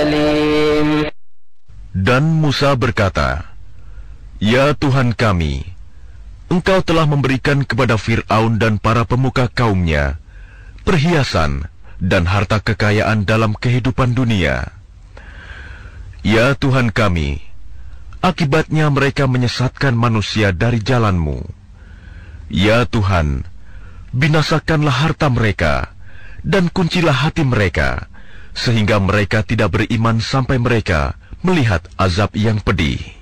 أليم. Dan Musa berkata, "Ya Tuhan kami, Engkau telah memberikan kepada Fir'aun dan para pemuka kaumnya perhiasan dan harta kekayaan dalam kehidupan dunia. Ya Tuhan kami, akibatnya mereka menyesatkan manusia dari jalan-Mu. Ya Tuhan, binasakanlah harta mereka dan kuncilah hati mereka, sehingga mereka tidak beriman sampai mereka melihat azab yang pedih."